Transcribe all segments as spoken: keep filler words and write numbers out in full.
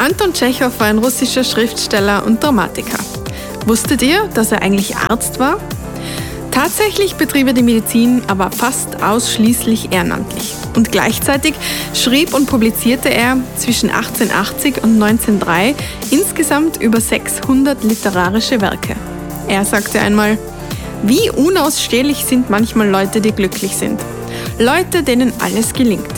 Anton Tschechow war ein russischer Schriftsteller und Dramatiker. Wusstet ihr, dass er eigentlich Arzt war? Tatsächlich betrieb er die Medizin aber fast ausschließlich ehrenamtlich. Und gleichzeitig schrieb und publizierte er zwischen achtzehnhundertachtzig und neunzehnhundertdrei insgesamt über sechshundert literarische Werke. Er sagte einmal: Wie unausstehlich sind manchmal Leute, die glücklich sind. Leute, denen alles gelingt.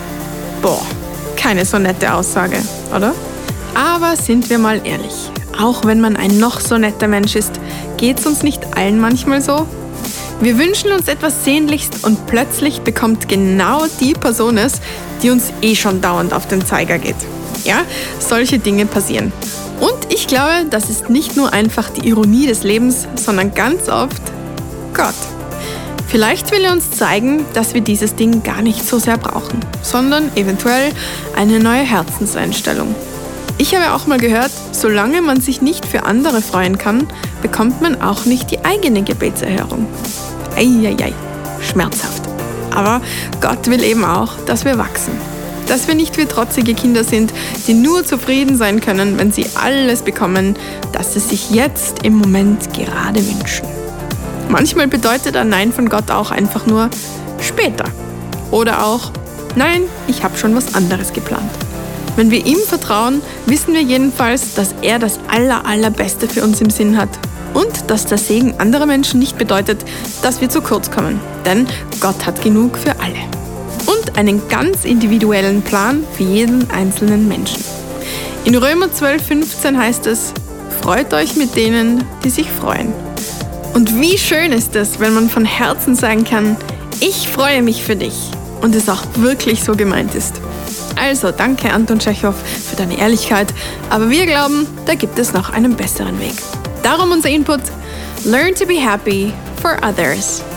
Boah, keine so nette Aussage, oder? Aber sind wir mal ehrlich, auch wenn man ein noch so netter Mensch ist, geht's uns nicht allen manchmal so? Wir wünschen uns etwas sehnlichst und plötzlich bekommt genau die Person es, die uns eh schon dauernd auf den Zeiger geht. Ja, solche Dinge passieren. Und ich glaube, das ist nicht nur einfach die Ironie des Lebens, sondern ganz oft Gott. Vielleicht will er uns zeigen, dass wir dieses Ding gar nicht so sehr brauchen, sondern eventuell eine neue Herzenseinstellung. Ich habe auch mal gehört, solange man sich nicht für andere freuen kann, bekommt man auch nicht die eigene Gebetserhörung. Eieiei, schmerzhaft. Aber Gott will eben auch, dass wir wachsen. Dass wir nicht wie trotzige Kinder sind, die nur zufrieden sein können, wenn sie alles bekommen, das sie sich jetzt im Moment gerade wünschen. Manchmal bedeutet ein Nein von Gott auch einfach nur später. Oder auch, nein, ich habe schon was anderes geplant. Wenn wir ihm vertrauen, wissen wir jedenfalls, dass er das Aller, Allerbeste für uns im Sinn hat. Und dass der Segen anderer Menschen nicht bedeutet, dass wir zu kurz kommen. Denn Gott hat genug für alle. Und einen ganz individuellen Plan für jeden einzelnen Menschen. In Römer zwölf fünfzehn heißt es: Freut euch mit denen, die sich freuen. Und wie schön ist es, wenn man von Herzen sagen kann: Ich freue mich für dich. Und es auch wirklich so gemeint ist. Also danke Anton Tschechow für deine Ehrlichkeit, aber wir glauben, da gibt es noch einen besseren Weg. Darum unser Input: Learn to be happy for others.